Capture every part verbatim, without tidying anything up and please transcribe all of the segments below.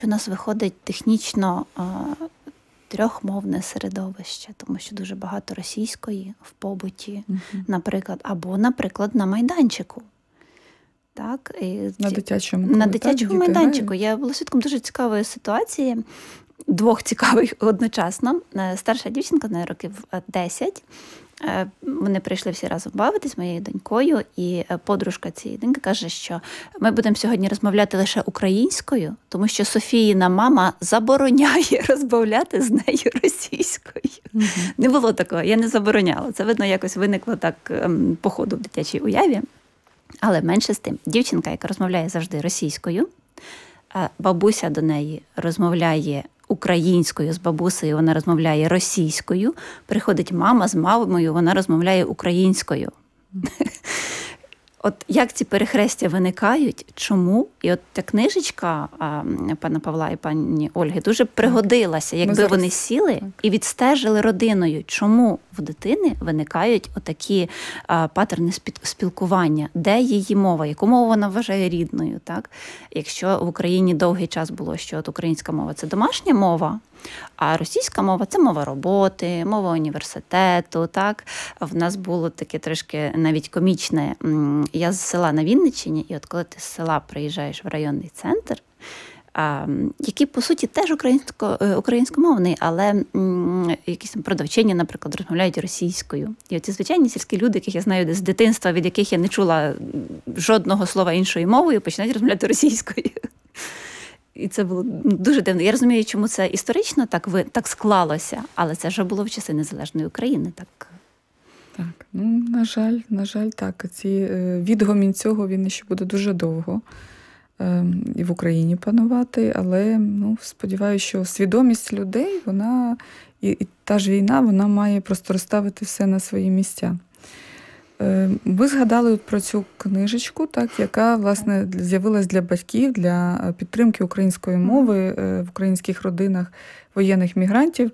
У нас виходить технічно а, трьохмовне середовище, тому що дуже багато російської в побуті, uh-huh. наприклад, або, наприклад, на майданчику. Так, і на дитячому, на дитячому майданчику. Я була свідком дуже цікавої ситуації, двох цікавих одночасно. Старша дівчинка, на років десять, вони прийшли всі разом бавитись з моєю донькою, і подружка цієї доньки каже, що ми будемо сьогодні розмовляти лише українською, тому що Софіїна мама забороняє розмовляти з нею російською. Mm-hmm. Не було такого, я не забороняла. Це, видно, якось виникло так по ходу в дитячій уяві. Але менше з тим, дівчинка, яка розмовляє завжди російською, бабуся до неї розмовляє українською з бабусею, вона розмовляє російською, приходить мама з мамою, вона розмовляє українською. От як ці перехрестя виникають, чому? І от ця книжечка а, пана Павла і пані Ольги дуже пригодилася, якби зараз... вони сіли так. і відстежили родиною, чому в дитини виникають отакі а, патерни спілкування, де її мова, яку мову вона вважає рідною. Так? Якщо в Україні довгий час було, що от українська мова – це домашня мова, а російська мова – це мова роботи, мова університету. Так? В нас було таке трошки навіть комічне. Я з села на Вінниччині, і от коли ти з села приїжджаєш в районний центр, який, по суті, теж українсько, українськомовний, але якісь продавчині, наприклад, розмовляють російською. І оці звичайні сільські люди, яких я знаю з дитинства, від яких я не чула жодного слова іншою мовою, починають розмовляти російською. І це було дуже дивно. Я розумію, чому це історично так, ви, так склалося, але це вже було в часи незалежної України. Так, так. Ну, на жаль, на жаль, так. Ці, відгомін цього, він ще буде дуже довго е, і в Україні панувати, але ну, сподіваюся, що свідомість людей, вона, і, і та ж війна, вона має просто розставити все на свої місця. Ви згадали про цю книжечку, так, яка, власне, з'явилась для батьків, для підтримки української мови в українських родинах воєнних мігрантів.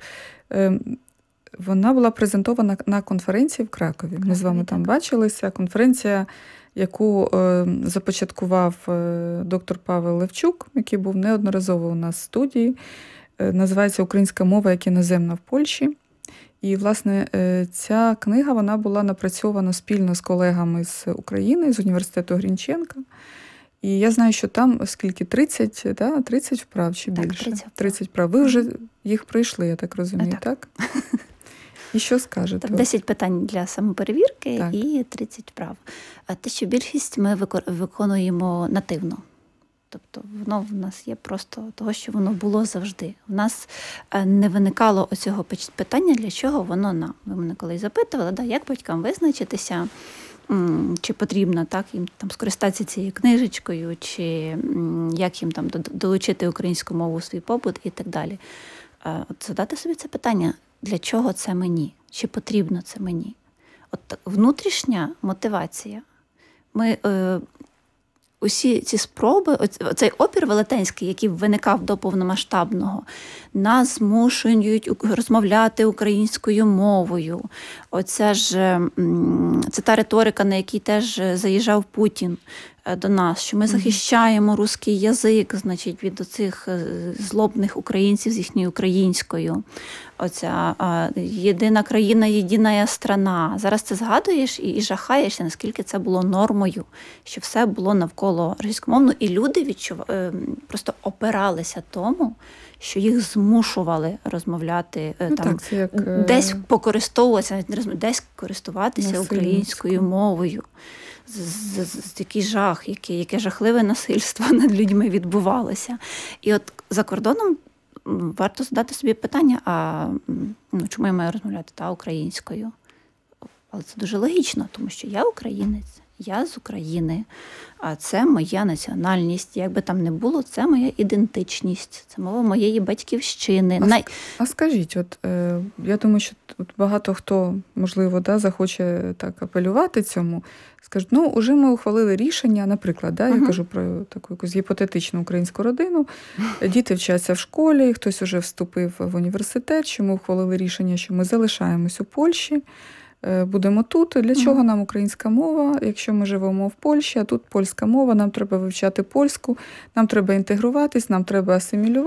Вона була презентована на конференції в Кракові. Ми з вами там бачилися. Конференція, яку започаткував доктор Павел Левчук, який був неодноразово у нас в студії. Називається «Українська мова як іноземна в Польщі». І, власне, ця книга, вона була напрацьована спільно з колегами з України, з університету Грінченка. І я знаю, що там скільки, тридцять, да? тридцять вправ чи так, більше? тридцять. тридцять вправ. Ви вже їх пройшли, я так розумію, так? так? І що скажете? Там десять питань для самоперевірки так. і тридцять вправ. А те, що більшість ми виконуємо нативно. Тобто воно в нас є просто того, що воно було завжди. В нас не виникало оцього питання, для чого воно нам. Ви мене колись запитували, да, як батькам визначитися, чи потрібно так, їм там скористатися цією книжечкою, чи як їм там долучити українську мову у свій побут і так далі. От задати собі це питання, для чого це мені, чи потрібно це мені. От внутрішня мотивація. Ми... Усі ці спроби, цей опір велетенський, який виникав до повномасштабного, нас змушують розмовляти українською мовою. Оця ж, це та риторика, на якій теж заїжджав Путін до нас, що ми захищаємо русський язик, значить, від оцих злобних українців з їхньою українською. Оця а, єдина країна, єдина страна. Зараз це згадуєш і, і жахаєшся, наскільки це було нормою, що все було навколо російськомовно, і люди відчув... просто опиралися тому, що їх змушували розмовляти, ну, там, так, це як... десь покористовуватися, десь користуватися насильницько. Українською мовою. Який жах, яке, яке жахливе насильство над людьми відбувалося. І от за кордоном варто задати собі питання, а ну, чому я маю розмовляти та українською? Але це дуже логічно, тому що я українець, я з України, а це моя національність. Як би там не було, це моя ідентичність, це мова моєї батьківщини. А, Най... а скажіть, от е, я думаю, що от багато хто, можливо, да, захоче так апелювати цьому, скажуть, ну, уже ми ухвалили рішення, наприклад, да, я uh-huh. кажу про таку якусь гіпотетичну українську родину, діти вчаться в школі, хтось уже вступив в університет, що ми ухвалили рішення, що ми залишаємось у Польщі, будемо тут. Для чого нам українська мова? Якщо ми живемо в Польщі, а тут польська мова, нам треба вивчати польську, нам треба інтегруватись, нам треба асимілювати.